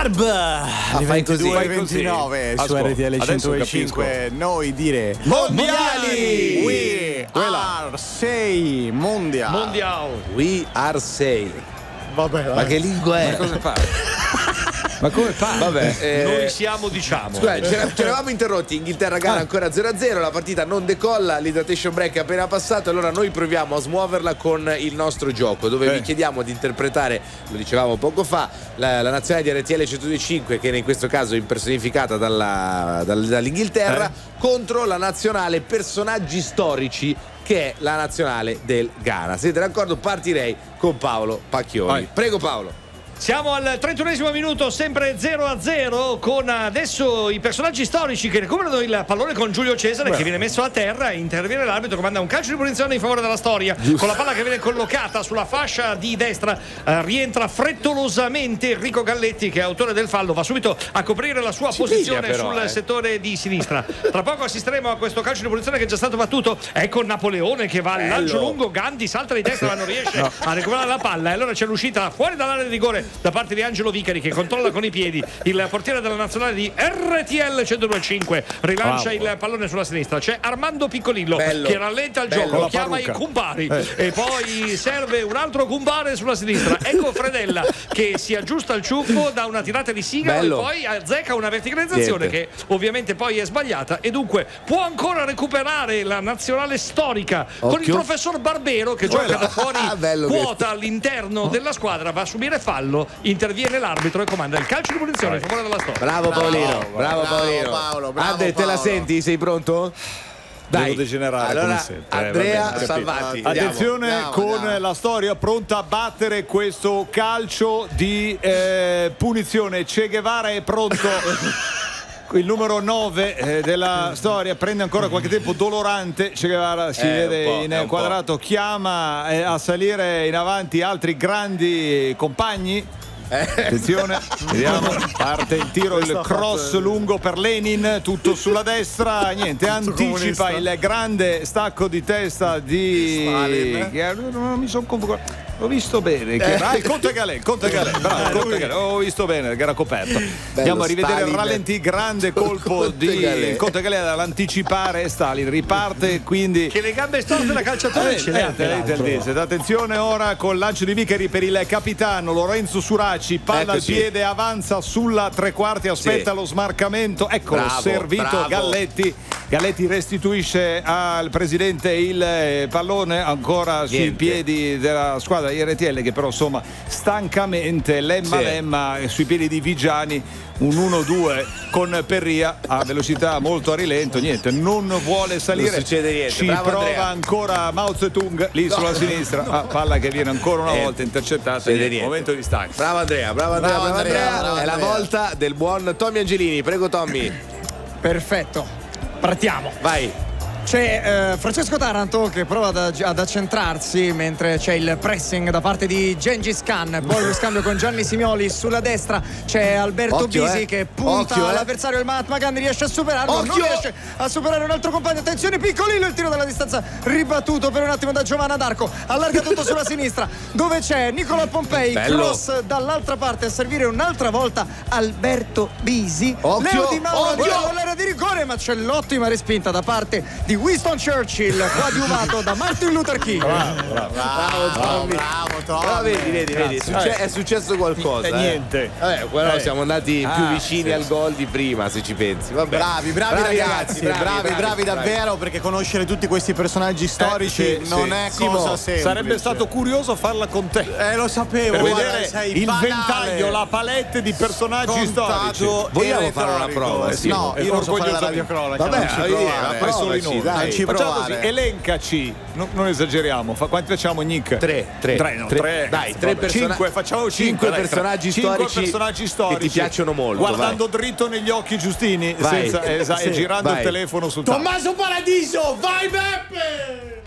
Barb fai così, 22:29 su RTL 105. Noi dire mondiali. We are say mondial. We are say. Vabbè. Ma che lingua è? Ma cosa fa? Ma come fa? Vabbè, noi siamo, diciamo. Scusa, ci eravamo interrotti. Inghilterra-Ghana ancora 0-0. La partita non decolla. L'hydratation break è appena passato. Allora noi proviamo a smuoverla con il nostro gioco, dove vi chiediamo di interpretare, lo dicevamo poco fa, la nazionale di RTL 105, che in questo caso è impersonificata dall'Inghilterra, contro la nazionale personaggi storici, che è la nazionale del Ghana. Siete d'accordo? Partirei con Paolo Pacchioni. Vai. Prego Paolo. Siamo al 31esimo minuto, sempre 0-0, con adesso i personaggi storici che recuperano il pallone con Giulio Cesare, che viene messo a terra, interviene l'arbitro, comanda un calcio di punizione in favore della Storia. Con la palla che viene collocata sulla fascia di destra, rientra frettolosamente Enrico Galletti, che è autore del fallo, va subito a coprire la sua posizione sul settore di sinistra. Tra poco assisteremo a questo calcio di punizione che è già stato battuto. Ecco Napoleone che va al lancio lungo, Gandhi salta di destra ma non riesce a recuperare la palla, e allora c'è l'uscita fuori dall'area di rigore da parte di Angelo Vicari, che controlla con i piedi il portiere della nazionale di RTL 102.5, rilancia il pallone sulla sinistra. C'è Armando Piccolillo che rallenta il gioco, chiama i cumpari e poi serve un altro cumpare sulla sinistra. Ecco Fredella che si aggiusta il ciuffo da una tirata di sigaro e poi azzecca una verticalizzazione che ovviamente poi è sbagliata, e dunque può ancora recuperare la nazionale storica con il professor Barbero che gioca da fuori quota all'interno della squadra, va a subire fallo, interviene l'arbitro e comanda il calcio di punizione in favore della Storia. Bravo Paolino, bravo Paolino. Paolo, Ade, te la senti? Sei pronto? Dai. Devo degenerare allora, come sempre. Andrea Salvati. Attenzione con la Storia pronta a battere questo calcio di punizione. Che Guevara è pronto. Il numero 9 della Storia prende ancora qualche tempo dolorante. Che Guevara si vede inquadrato, chiama a salire in avanti altri grandi compagni. Attenzione, vediamo, parte il tiro, il cross lungo per Lenin, tutto sulla destra, niente, anticipa il grande stacco di testa di non mi sono confuso. Ho visto bene il Conte Galè, bravo, Conte Galè, ho visto bene che era coperto. Andiamo a rivedere il ralentì, grande colpo di Conte Galè dall'anticipare. Stalin riparte, quindi che le gambe storte da calciatore ce l'ha. Attenzione ora col lancio di Vicari per il capitano Lorenzo Suraci, palla al piede, avanza sulla tre quarti, aspetta lo smarcamento, eccolo, servito Galletti restituisce al presidente il pallone ancora sui piedi della squadra di RTL, che però insomma stancamente lemma sui piedi di Vigiani, un 1-2 con Perria a velocità molto a rilento, niente, non vuole salire, non succede niente. Ci Bravo prova Andrea. Ancora Mao Zedong lì sulla sinistra, palla che viene ancora una volta intercettata, momento di stanco. Bravo Andrea. È la volta del buon Tommy Angelini, prego Tommy. Perfetto, partiamo. Vai. C'è Francesco Taranto che prova ad accentrarsi mentre c'è il pressing da parte di Gengis Khan, poi lo scambio con Gianni Simioli sulla destra, c'è Alberto Bisi che punta all'avversario, il Mahatma Gandhi riesce a superarlo, non riesce a superare un altro compagno, attenzione Piccolillo, il tiro dalla distanza ribattuto per un attimo da Giovanna d'Arco, allarga tutto sulla sinistra dove c'è Nicola Pompei, cross dall'altra parte a servire un'altra volta Alberto Bisi, Leo Di Mauro all'area di rigore, ma c'è l'ottima respinta da parte di Winston Churchill, coadiuvato da Martin Luther King. Bravo Tommy. Vedi, è successo qualcosa. Niente. Però siamo andati più vicini al gol di prima, se ci pensi. Vabbè. Bravi ragazzi, bravi davvero, perché conoscere tutti questi personaggi storici non è cosa semplice. Sarebbe stato curioso farla con te. Lo sapevo. Per vedere il ventaglio, la palette di personaggi storici. Vogliamo fare una prova? No, io non so fare la radiocronaca. Vabbè, solo in noi. Dai, ci facciamo provare. così, elencaci. Non esageriamo. Quanti facciamo, Nick? Tre. Dai, facciamo 5 personaggi storici che ti piacciono molto. Guardando dritto negli occhi Giustini, e girando il telefono sul tavolo. Tommaso Paradiso, vai Beppe!